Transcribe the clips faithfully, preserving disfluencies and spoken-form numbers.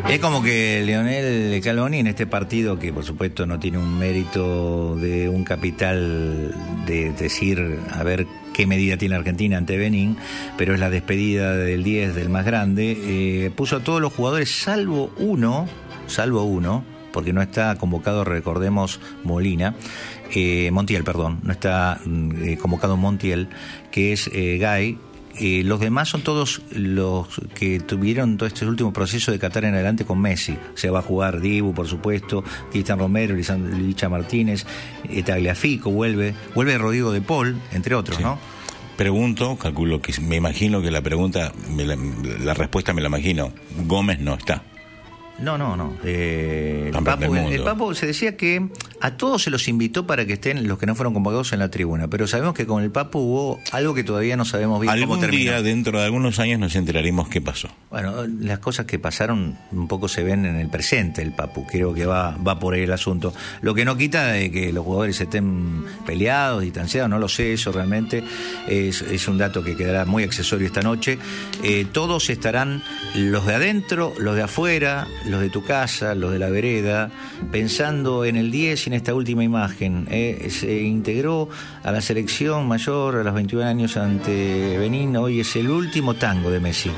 Es como que Lionel Scaloni en este partido, que por supuesto no tiene un mérito de un capital de decir a ver qué medida tiene Argentina ante Benín, pero es la despedida del diez del más grande, eh, puso a todos los jugadores salvo uno, salvo uno, porque no está convocado, recordemos, Molina, eh, Montiel, perdón, no está eh, convocado Montiel, que es eh, Gay. Eh, los demás son todos los que tuvieron todo este último proceso de Qatar en adelante con Messi. O sea, va a jugar Dibu, por supuesto, Cristian Romero, Licha Martínez, eh, Tagliafico, vuelve, vuelve Rodrigo de Paul, entre otros, sí. ¿No? Pregunto, calculo que me imagino que la pregunta, me la, la respuesta me la imagino. Gómez no está. No, no, no. Eh, el, Papu, el, el Papu se decía que a todos se los invitó para que estén los que no fueron convocados en la tribuna, pero sabemos que con el Papu hubo algo que todavía no sabemos bien cómo terminó. Algún día, dentro de algunos años, nos enteraremos qué pasó. Bueno, las cosas que pasaron un poco se ven en el presente, el Papu. Creo que va, va por ahí el asunto. Lo que no quita de que los jugadores estén peleados, distanciados, no lo sé, eso realmente es, es un dato que quedará muy accesorio esta noche. Eh, todos estarán, los de adentro, los de afuera, los de tu casa, los de la vereda, pensando en el diez y en esta última imagen. Eh, se integró a la selección mayor a los veintiún años ante Benín. Hoy es el último tango de Messi.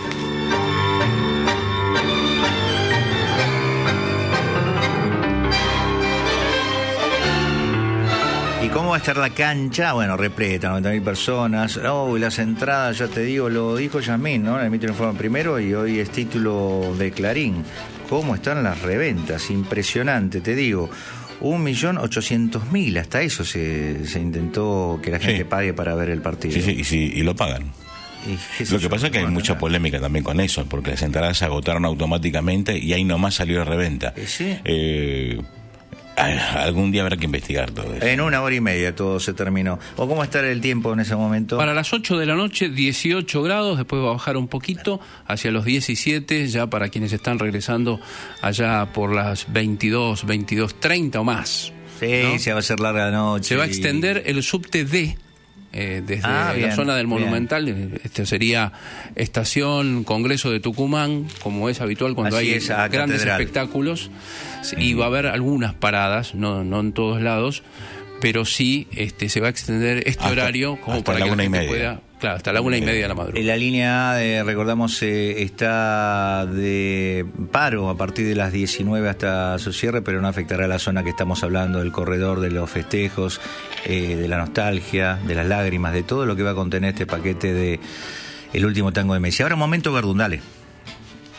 ¿Y cómo va a estar la cancha? Bueno, repleta, noventa mil personas. Oh, y las entradas, ya te digo, lo dijo Yasmín, ¿no? En el Mito Informe primero y hoy es título de Clarín. ¿Cómo están las reventas? Impresionante, te digo. Un millón ochocientos mil, hasta eso se, se intentó que la gente sí. pague para ver el partido. Sí, sí, y, sí, y lo pagan. Y lo que pasa es que hay mucha polémica también con eso, porque las entradas se agotaron automáticamente y ahí nomás salió de reventa. ¿Sí? Eh... Algún día habrá que investigar todo eso. En una hora y media todo se terminó. ¿O cómo está el tiempo en ese momento? Para las ocho de la noche, dieciocho grados, después va a bajar un poquito hacia los diecisiete, ya para quienes están regresando allá por las veintidós, veintidós treinta o más. Sí, ¿no? Se va a hacer larga noche. Se va a extender el subte D. Eh, desde ah, bien, la zona del Monumental, bien. Este sería Estación Congreso de Tucumán, como es habitual cuando Así hay es, grandes catedral. espectáculos, uh-huh. Y va a haber algunas paradas, no, no en todos lados, pero sí este, se va a extender este hasta, horario como hasta para la que la una y gente media. pueda, claro, hasta la una y media de la madrugada. En la línea A, eh, recordamos, eh, está de paro a partir de las diecinueve hasta su cierre, pero no afectará a la zona que estamos hablando, del corredor, de los festejos, eh, de la nostalgia, de las lágrimas, de todo lo que va a contener este paquete de El último tango de Messi. Ahora un momento, Verdún, dale.